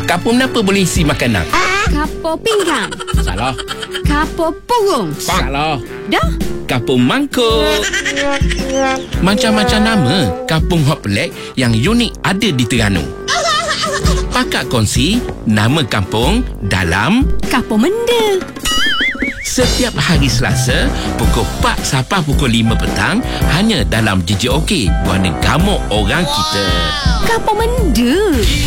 Kapur menapa boleh isi makanan? Kapur pinggang. Salah. Kapur purung. Salah. Dah? Kampung mangkuk. Macam-macam nama kampung hot pelik yang unik ada di Terengganu. Pakak kongsi nama kampung dalam Kapur Menda. setiap hari Selasa pukul 4 sampai pukul 5 petang hanya dalam DJ OK Buana Gamuk Orang Kita. Kapur Menda.